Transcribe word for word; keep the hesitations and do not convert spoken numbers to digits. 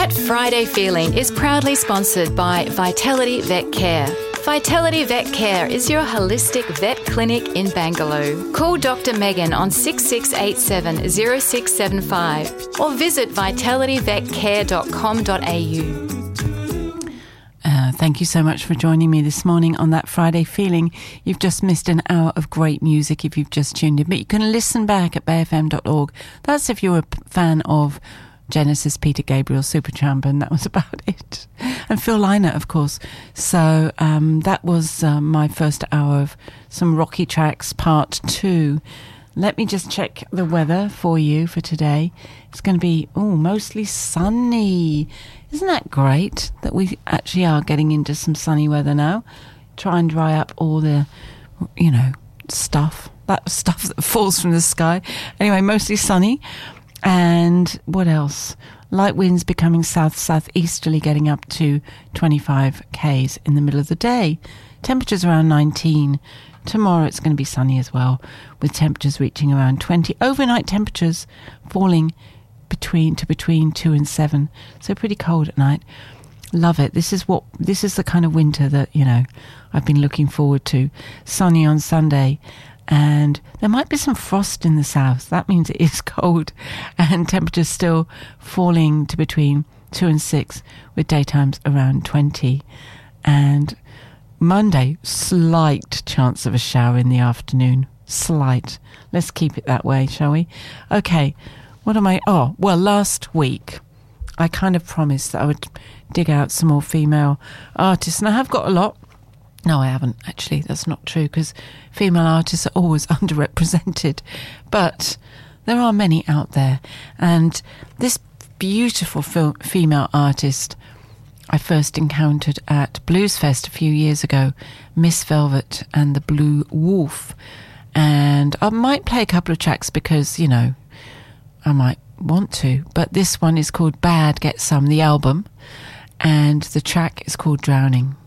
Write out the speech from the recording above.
That Friday Feeling is proudly sponsored by Vitality Vet Care. Vitality Vet Care is your holistic vet clinic in Bangalore. Call Doctor Megan on six six eight seven zero six seven five or visit vitality vet care dot com dot a u. Uh, thank you so much for joining me this morning on That Friday Feeling. You've just missed an hour of great music if you've just tuned in, but you can listen back at bay f m dot org. That's if you're a p- fan of Genesis, Peter Gabriel, Supertramp, and that was about it. And Phil Lynott, of course. So um, that was uh, my first hour of some rocky tracks, part two. Let me just check the weather for you for today. It's going to be, oh, mostly sunny. Isn't that great that we actually are getting into some sunny weather now? Try and dry up all the, you know, stuff, that stuff that falls from the sky. Anyway, mostly sunny. And what else? Light winds becoming south-southeasterly, getting up to twenty-five kays in the middle of the day. Temperatures around nineteen. Tomorrow it's going to be sunny as well, with temperatures reaching around twenty. Overnight temperatures falling between to between two and seven. So pretty cold at night. Love it. This is what this is the kind of winter that, you know, I've been looking forward to. Sunny on Sunday. And there might be some frost in the south. That means it is cold, and temperatures still falling to between two and six, with daytimes around twenty. And Monday, slight chance of a shower in the afternoon. Slight. Let's keep it that way, shall we? Okay. What am I? Oh, well, last week I kind of promised that I would dig out some more female artists, and I have got a lot. No, I haven't, actually. That's not true, because female artists are always underrepresented. But there are many out there. And this beautiful fil- female artist I first encountered at Blues Fest a few years ago, Miss Velvet and the Blue Wolf. And I might play a couple of tracks because, you know, I might want to. But this one is called Bad Get Some, the album. And the track is called Drowning.